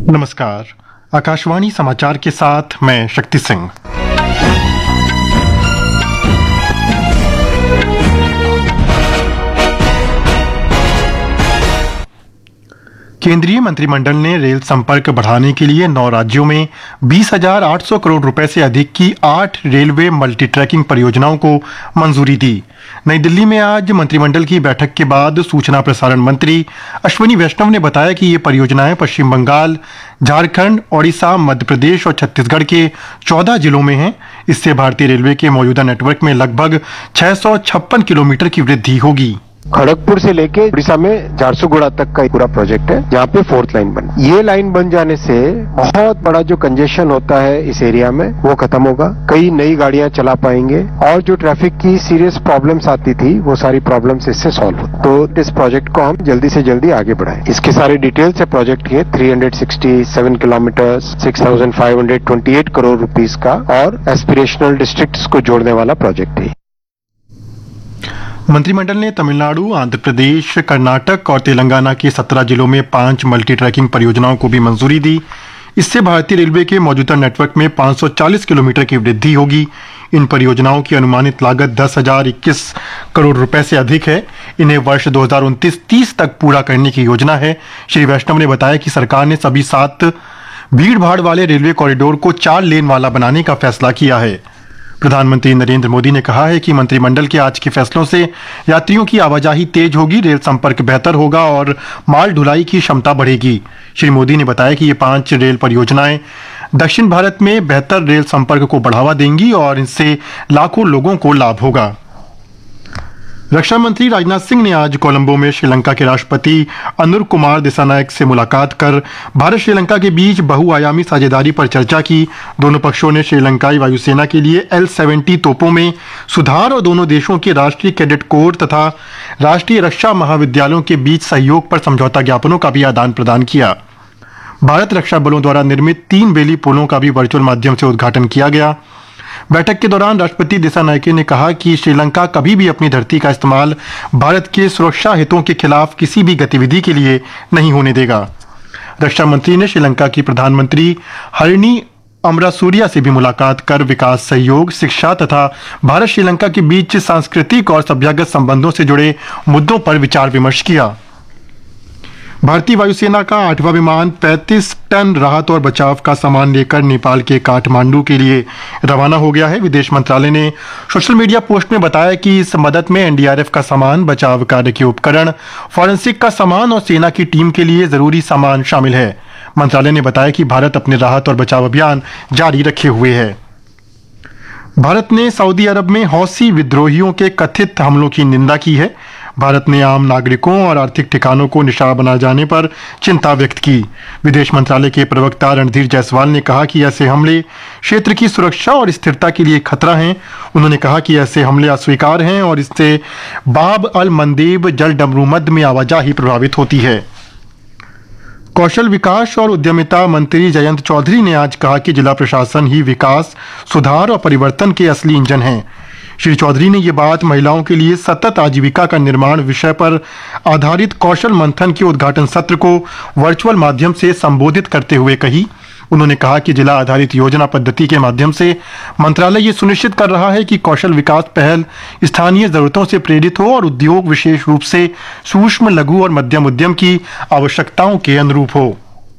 नमस्कार। आकाशवाणी समाचार के साथ मैं शक्ति सिंह। केंद्रीय मंत्रिमंडल ने रेल संपर्क बढ़ाने के लिए 9 राज्यों में 20,800 करोड़ रुपए से अधिक की 8 रेलवे मल्टी ट्रैकिंग परियोजनाओं को मंजूरी दी। नई दिल्ली में आज मंत्रिमंडल की बैठक के बाद सूचना प्रसारण मंत्री अश्विनी वैष्णव ने बताया कि ये परियोजनाएं पश्चिम बंगाल, झारखंड, ओडिशा, मध्य प्रदेश और छत्तीसगढ़ के 14 जिलों में हैं। इससे भारतीय रेलवे के मौजूदा नेटवर्क में लगभग 656 किलोमीटर की वृद्धि होगी। खड़गपुर से लेके उड़ीसा में झारसुगुड़ा तक का पूरा प्रोजेक्ट है, जहाँ पे 4th लाइन बन। ये लाइन बन जाने से बहुत बड़ा जो कंजेशन होता है इस एरिया में वो खत्म होगा। कई नई गाड़ियां चला पाएंगे और जो ट्रैफिक की सीरियस प्रॉब्लम्स आती थी वो सारी प्रॉब्लम्स इससे सॉल्व हो। तो इस प्रोजेक्ट को हम जल्दी से जल्दी आगे बढ़ाएं। इसके सारे डिटेल्स है प्रोजेक्ट के। 367 किलोमीटर, 6,528 करोड़ रुपीस का और एस्पिरेशनल डिस्ट्रिक्ट्स को जोड़ने वाला प्रोजेक्ट है। मंत्रिमंडल ने तमिलनाडु, आंध्र प्रदेश, कर्नाटक और तेलंगाना के 17 जिलों में 5 मल्टी ट्रैकिंग परियोजनाओं को भी मंजूरी दी। इससे भारतीय रेलवे के मौजूदा नेटवर्क में 540 किलोमीटर की वृद्धि होगी। इन परियोजनाओं की अनुमानित लागत 10,021 करोड़ रुपए से अधिक है। इन्हें वर्ष 2029-30 तक पूरा करने की योजना है। श्री वैष्णव ने बताया कि सरकार ने सभी 7 भीड़ भाड़ वाले रेलवे कॉरिडोर को 4 लेन वाला बनाने का फैसला किया है। प्रधानमंत्री नरेंद्र मोदी ने कहा है कि मंत्रिमंडल के आज के फैसलों से यात्रियों की आवाजाही तेज होगी, रेल संपर्क बेहतर होगा और माल ढुलाई की क्षमता बढ़ेगी। श्री मोदी ने बताया कि ये 5 रेल परियोजनाएं दक्षिण भारत में बेहतर रेल संपर्क को बढ़ावा देंगी और इससे लाखों लोगों को लाभ होगा। रक्षा मंत्री राजनाथ सिंह ने आज कोलंबो में श्रीलंका के राष्ट्रपति अनुर कुमार दिसानायक से मुलाकात कर भारत श्रीलंका के बीच बहुआयामी साझेदारी पर चर्चा की। दोनों पक्षों ने श्रीलंकाई वायुसेना के लिए L-70 तोपों में सुधार और दोनों देशों के राष्ट्रीय कैडेट कोर तथा राष्ट्रीय रक्षा महाविद्यालयों के बीच सहयोग पर समझौता ज्ञापनों का भी आदान प्रदान किया। भारत रक्षा बलों द्वारा निर्मित 3 बेली पुलों का भी वर्चुअल माध्यम से उद्घाटन किया गया। बैठक के दौरान राष्ट्रपति दिसानायके ने कहा कि श्रीलंका कभी भी अपनी धरती का इस्तेमाल भारत के सुरक्षा हितों के खिलाफ किसी भी गतिविधि के लिए नहीं होने देगा। रक्षा मंत्री ने श्रीलंका की प्रधानमंत्री हरिणी अमरासूरिया से भी मुलाकात कर विकास सहयोग, शिक्षा तथा भारत श्रीलंका के बीच सांस्कृतिक और सभ्यगत संबंधों से जुड़े मुद्दों पर विचार विमर्श किया। भारतीय वायुसेना का 8वां विमान 35 टन राहत और बचाव का सामान लेकर नेपाल के काठमांडू के लिए रवाना हो गया है। विदेश मंत्रालय ने सोशल मीडिया पोस्ट में बताया कि इस मदद में NDRF का सामान, बचाव कार्य के उपकरण, फॉरेंसिक का सामान और सेना की टीम के लिए जरूरी सामान शामिल है। मंत्रालय ने बताया कि भारत अपने राहत और बचाव अभियान जारी रखे हुए है। भारत ने सऊदी अरब में हौसी विद्रोहियों के कथित हमलों की निंदा की है। भारत ने आम नागरिकों और आर्थिक ठिकानों को निशाना बनाए जाने पर चिंता व्यक्त की। विदेश मंत्रालय के प्रवक्ता रणधीर जायसवाल ने कहा कि ऐसे हमले क्षेत्र की सुरक्षा और स्थिरता के लिए खतरा हैं। उन्होंने कहा कि ऐसे हमले अस्वीकार्य हैं और इससे बाब अल मंदेब जल डमरूमद में आवाजाही प्रभावित होती है। कौशल विकास और उद्यमिता मंत्री जयंत चौधरी ने आज कहा कि जिला प्रशासन ही विकास, सुधार और परिवर्तन के असली इंजन हैं। श्री चौधरी ने ये बात महिलाओं के लिए सतत आजीविका का निर्माण विषय पर आधारित कौशल मंथन के उद्घाटन सत्र को वर्चुअल माध्यम से संबोधित करते हुए कही। उन्होंने कहा कि जिला आधारित योजना पद्धति के माध्यम से मंत्रालय ये सुनिश्चित कर रहा है कि कौशल विकास पहल स्थानीय जरूरतों से प्रेरित हो और उद्योग विशेष रूप से सूक्ष्म, लघु और मध्यम उद्यम की आवश्यकताओं के अनुरूप हो।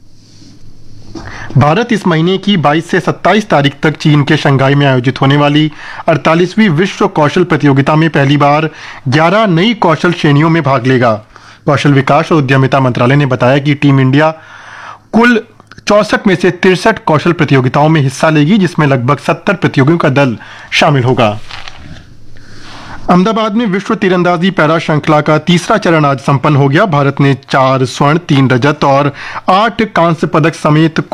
भारत इस महीने की 22 से 27 तारीख तक चीन के शंघाई में आयोजित होने वाली 48वीं विश्व कौशल प्रतियोगिता में पहली बार 11 नई कौशल श्रेणियों में भाग लेगा। कौशल विकास और उद्यमिता मंत्रालय ने बताया कि टीम इंडिया कुल 64 में से 63 कौशल प्रतियोगिताओं में हिस्सा लेगी, जिसमें लगभग 70 प्रतियोगियों का दल शामिल होगा। अहमदाबाद में विश्व तीरंदाजी पैरा श्रृंखला का तीसरा चरण आज संपन्न हो गया। भारत ने 4 स्वर्ण, 3 रजत और 8 कांस्य पदक समेत